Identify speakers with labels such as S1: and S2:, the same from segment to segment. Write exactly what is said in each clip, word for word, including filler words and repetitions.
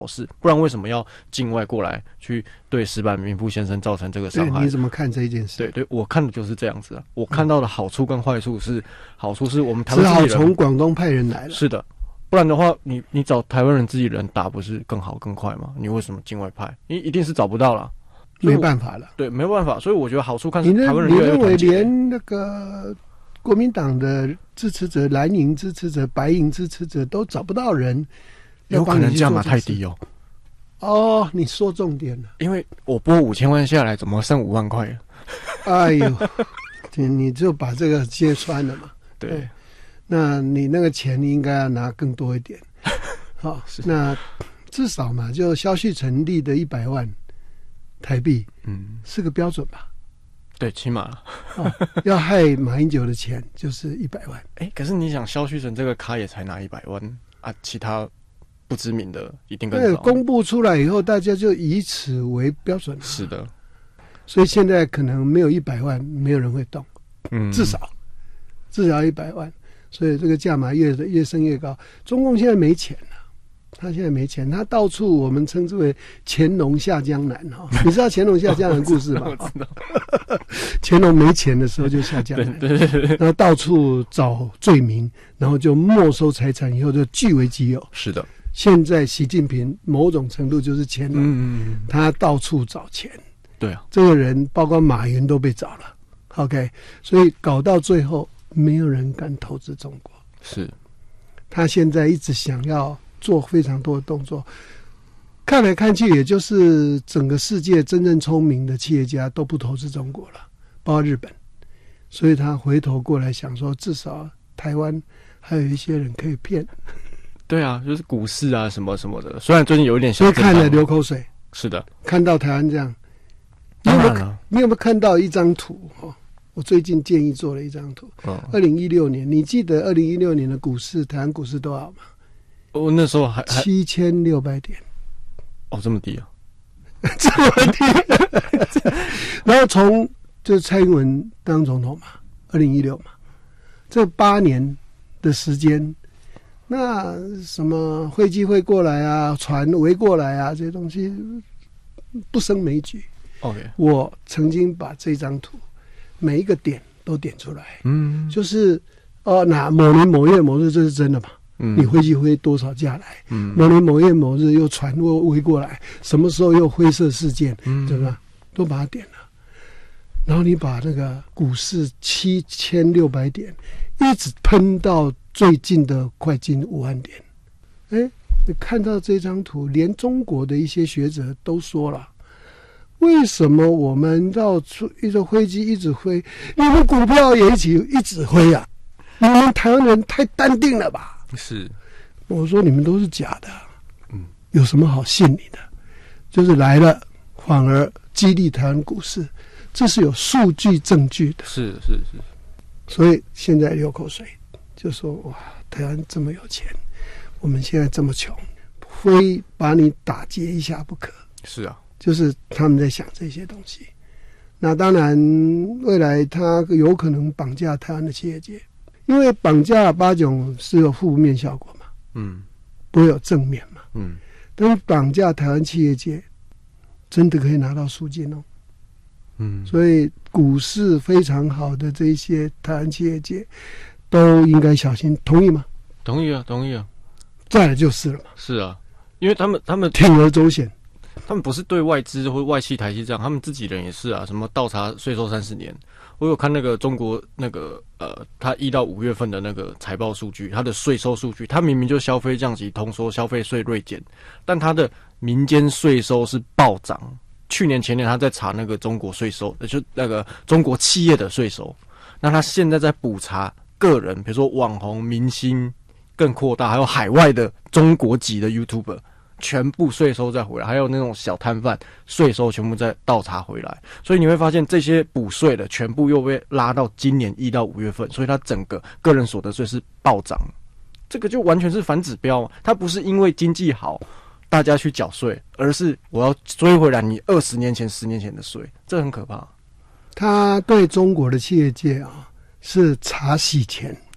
S1: 好事，不然为什么要境外过来去对石板民夫先生造成这个伤害？
S2: 你怎么看这一件事？
S1: 对对，我看的就是这样子啊。我看到的好处跟坏处是，嗯、好处是我们台
S2: 湾
S1: 自己人
S2: 只好从广东派人来了。
S1: 是的，不然的话，你你找台湾人自己人打不是更好更快吗？你为什么境外派？你一定是找不到啦。
S2: 没办法了。
S1: 对，没办法。所以我觉得好处看是台湾人
S2: 你
S1: 越来越团结。
S2: 你认为连那个国民党的支持者、蓝营支持者、白营支持者都找不到人？
S1: 有可能价码太低哦。
S2: 哦，你说重点了。
S1: 因为我拨五千万下来，怎么剩五万块了？
S2: 哎呦，你就把这个揭穿了嘛。
S1: 对，
S2: 对，那你那个钱应该要拿更多一点。好、哦，那至少嘛，就萧旭成立的一百万台币，嗯，是个标准吧？
S1: 对，起码了。
S2: 哦，要害马英九的钱就是一百万。
S1: 哎、欸，可是你想，萧旭成这个咖也才拿一百万啊，其他不知名的一定更少。
S2: 公布出来以后，大家就以此为标准。
S1: 是的，
S2: 所以现在可能没有一百万，没有人会动。嗯，至少至少一百万，所以这个价码越越升越高。中共现在没钱了，他现在没钱，他到处我们称之为乾隆下江南哈。你知道乾隆下江南故事吗？
S1: 我知道。
S2: 乾隆没钱的时候就下江南，
S1: 对对对对，
S2: 然后到处找罪名，然后就没收财产，以后就据为己有。
S1: 是的。
S2: 现在习近平某种程度就是乾隆，
S1: 嗯，
S2: 他到处找钱。
S1: 对啊，
S2: 这个人包括马云都被找了。OK， 所以搞到最后，没有人敢投资中国。
S1: 是，
S2: 他现在一直想要做非常多的动作，看来看去，也就是整个世界真正聪明的企业家都不投资中国了，包括日本。所以他回头过来想说，至少台湾还有一些人可以骗。
S1: 对啊，就是股市啊什么什么的，虽然最近有一点小，
S2: 所以看了流口水。
S1: 是的，
S2: 看到台湾这样，你有没有你有没有看到一张图？哦，我最近建议做了一张图。二零一六年，你记得二零一六年的股市，台湾股市多少吗？
S1: 我、哦、那时候还
S2: 七千六百点。
S1: 哦，这么低啊！
S2: 这么低。然后从就是蔡英文当总统嘛，二零一六嘛，这八年的时间。那什么飞机会过来啊，船围过来啊，这些东西不胜枚举。
S1: OK，
S2: 我曾经把这张图每一个点都点出来，嗯，就是哦，哪某年某月某日这是真的嘛？嗯，你飞机飞多少架来？嗯，某年某月某日又船围过来，什么时候又灰色事件？嗯，对吧？都把它点了。然后你把那个股市七千六百点一直喷到最近的快近五万点，哎，你看到这张图，连中国的一些学者都说了，为什么我们绕一个飞机一直飞，你们股票也一起一直飞啊？你们台湾人太淡定了吧？
S1: 是，
S2: 我说你们都是假的，嗯，有什么好信你的？就是来了，反而激励台湾股市，这是有数据证据的。
S1: 是是是，
S2: 所以现在流口水。就说哇，台湾这么有钱，我们现在这么穷，非把你打劫一下不可。
S1: 是啊，
S2: 就是他们在想这些东西。那当然，未来他有可能绑架台湾的企业界，因为绑架八九是有负面效果嘛，嗯，不会有正面嘛，嗯。但是绑架台湾企业界，真的可以拿到赎金哦，嗯。所以股市非常好的这些台湾企业界。都应该小心，同意吗？
S1: 同意啊，同意啊。
S2: 再来就是了嘛。
S1: 是啊，因为他们他们
S2: 铤而走险，
S1: 他们不是对外资或外企、台企这样，他们自己人也是啊。什么倒查税收三十年，我有看那个中国那个呃，他一到五月份的那个财报数据，他的税收数据，他明明就消费降级通缩，消费税锐减，但他的民间税收是暴涨。去年前年他在查那个中国税收，就那个中国企业的税收，那他现在在补查。个人，比如说网红、明星，更扩大，还有海外的中国籍的 YouTuber， 全部税收再回来，还有那种小摊贩税收全部再倒查回来，所以你会发现这些补税的全部又被拉到今年一到五月份，所以它整个个人所得税是暴涨，这个就完全是反指标，它不是因为经济好大家去缴税，而是我要追回来你二十年前、十年前的税，这很可怕。
S2: 他对中国的企业界啊。是查洗钱，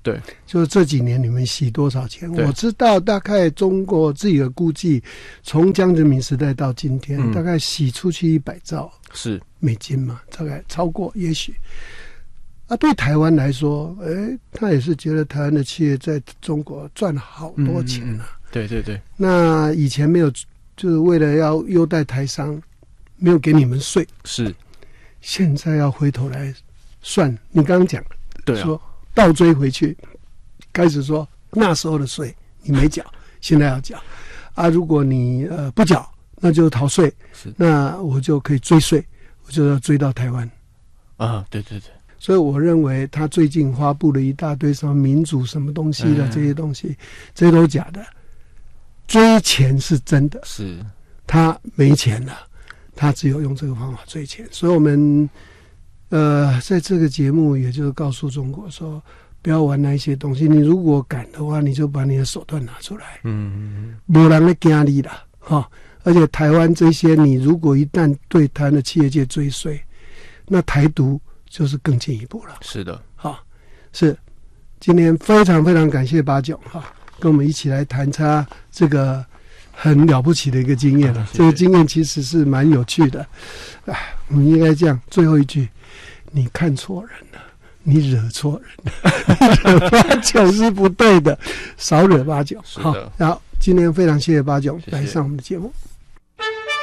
S1: 对，
S2: 就是这几年你们洗多少钱？
S1: 对
S2: 我知道大概中国自己的估计，从江泽民时代到今天，
S1: 嗯
S2: 大概洗出去一百兆
S1: 是
S2: 美金嘛，大概超过，也许。啊，对台湾来说，哎，他也是觉得台湾的企业在中国赚了好多钱啊。
S1: 嗯、对对对，
S2: 那以前没有，就是为了要优待台商，没有给你们税，
S1: 是
S2: 现在要回头来算。你刚刚讲，
S1: 对啊，
S2: 说倒追回去，开始说那时候的税你没缴，现在要缴啊。如果你呃不缴，那就逃税，那我就可以追税，我就要追到台湾
S1: 啊。对对对。
S2: 所以我认为他最近发布了一大堆什么民主什么东西的、嗯、这些东西，这些都假的。追钱是真的，
S1: 是
S2: 他没钱了，他只有用这个方法追钱。所以我们呃在这个节目也就是告诉中国说，不要玩那一些东西。你如果敢的话，你就把你的手段拿出来。嗯，没人会惊你啦，哈。而且台湾这些，你如果一旦对台湾的企业界追税，那台独就是更进一步了。
S1: 是的，
S2: 好，是今天非常非常感谢八炯哈，跟我们一起来谈他这个很了不起的一个经验了、啊。这个经验其实是蛮有趣的，哎，我们应该这样。最后一句，你看错人了，你惹错人了，惹八炯是不对的，少惹八炯。好，然后今天非常谢谢八炯来上我们的节目。谢谢。